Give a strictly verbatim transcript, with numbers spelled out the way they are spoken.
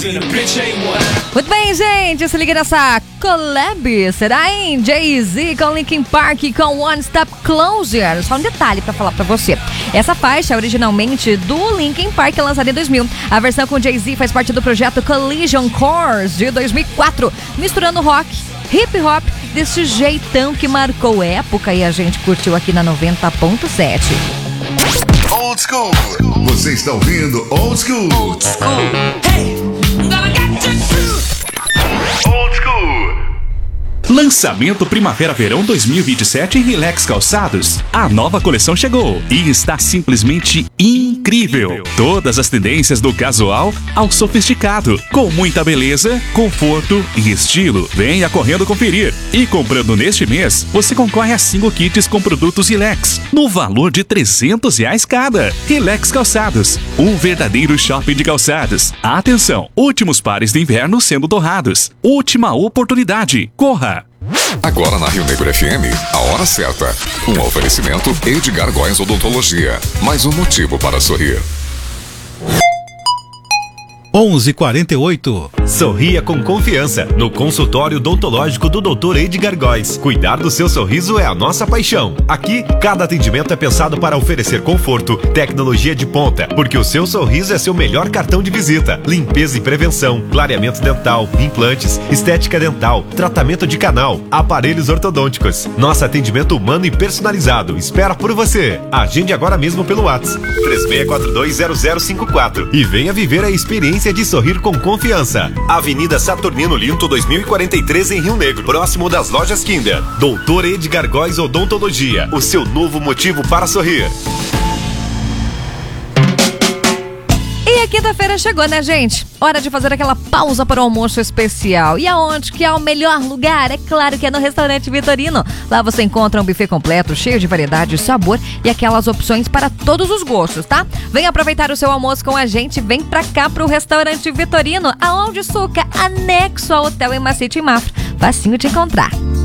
Muito bem, gente, se liga nessa collab, será em Jay-Z com Linkin Park com One Step Closer. Só um detalhe pra falar pra você, essa faixa é originalmente do Linkin Park, lançada em dois mil. A versão com Jay-Z faz parte do projeto Collision Course de dois mil e quatro, misturando rock, hip hop, desse jeitão que marcou época e a gente curtiu aqui na noventa ponto sete. Old School. Você está ouvindo Old School. Old School. Hey, Old School. Lançamento Primavera-Verão dois mil e vinte e sete em Relax Calçados. A nova coleção chegou e está simplesmente incrível. Todas as tendências do casual ao sofisticado, com muita beleza, conforto e estilo. Venha correndo conferir. E comprando neste mês, você concorre a cinco kits com produtos Relax, no valor de trezentos reais cada. Relax Calçados, um verdadeiro shopping de calçados. Atenção, últimos pares de inverno sendo torrados. Última oportunidade. Corra! Agora na Rio Negro F M, a hora certa. Um oferecimento Edgar Góes Odontologia. Mais um motivo para sorrir. onze e quarenta e oito. Sorria com confiança no consultório odontológico do doutor Edgar Góes. Cuidar do seu sorriso é a nossa paixão. Aqui, cada atendimento é pensado para oferecer conforto, tecnologia de ponta, porque o seu sorriso é seu melhor cartão de visita. Limpeza e prevenção, clareamento dental, implantes, estética dental, tratamento de canal, aparelhos ortodônticos. Nosso atendimento humano e personalizado espera por você. Agende agora mesmo pelo WhatsApp três seis quatro dois zero zero cinco quatro e venha viver a experiência de sorrir com confiança. Avenida Saturnino Linto dois mil e quarenta e três em Rio Negro, próximo das lojas Kinder. doutor Edgar Góes Odontologia, o seu novo motivo para sorrir. E a quinta-feira chegou, né, gente? Hora de fazer aquela pausa para o almoço especial. E aonde que é o melhor lugar? É claro que é no Restaurante Vitorino. Lá você encontra um buffet completo, cheio de variedade, sabor e aquelas opções para todos os gostos, tá? Vem aproveitar o seu almoço com a gente, vem pra cá pro Restaurante Vitorino, aonde, Suca? Anexo ao Hotel Emacete em Mafra. Facinho de encontrar.